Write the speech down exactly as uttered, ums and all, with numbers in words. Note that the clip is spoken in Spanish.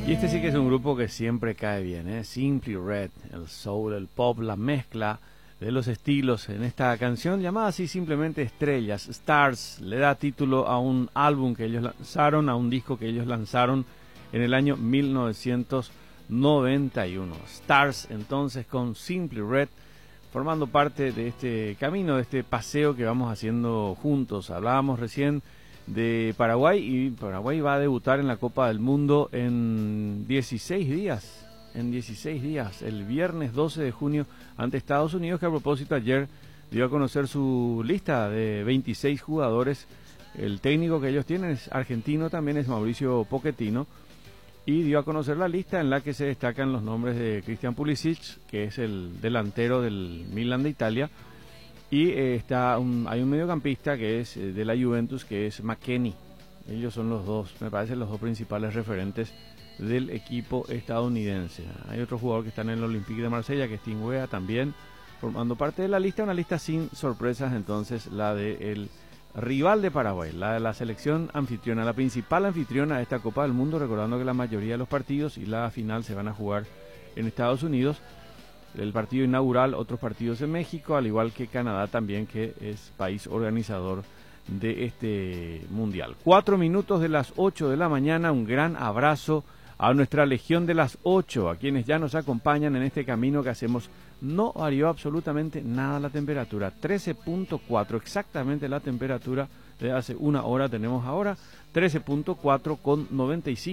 Y este sí que es un grupo que siempre cae bien, ¿eh? Simply Red, el soul, el pop, la mezcla de los estilos en esta canción llamada así simplemente Estrellas. Stars le da título a un álbum que ellos lanzaron, a un disco que ellos lanzaron en el año mil novecientos noventa y uno. Stars entonces con Simply Red, formando parte de este camino, de este paseo que vamos haciendo juntos. Hablábamos recién de Paraguay y Paraguay va a debutar en la Copa del Mundo en dieciséis días, en dieciséis días, el viernes doce de junio ante Estados Unidos, que a propósito ayer dio a conocer su lista de veintiséis jugadores. El técnico que ellos tienen es argentino, también es Mauricio Pochettino, y dio a conocer la lista en la que se destacan los nombres de Christian Pulisic, que es el delantero del Milan de Italia, y eh, está un, hay un mediocampista que es eh, de la Juventus, que es McKennie. Ellos son los dos, me parece, los dos principales referentes del equipo estadounidense. Hay otro jugador que está en el Olympique de Marsella, que es Tim Weah, también formando parte de la lista, una lista sin sorpresas, entonces la del rival de Paraguay, la de la selección anfitriona, la principal anfitriona de esta Copa del Mundo, recordando que la mayoría de los partidos y la final se van a jugar en Estados Unidos. El partido inaugural, otros partidos en México, al igual que Canadá también, que es país organizador de este mundial. Cuatro minutos de las ocho de la mañana, un gran abrazo a nuestra legión de las ocho, a quienes ya nos acompañan en este camino que hacemos. No varió absolutamente nada la temperatura, trece punto cuatro, exactamente la temperatura de hace una hora tenemos ahora, trece punto cuatro con noventa y cinco.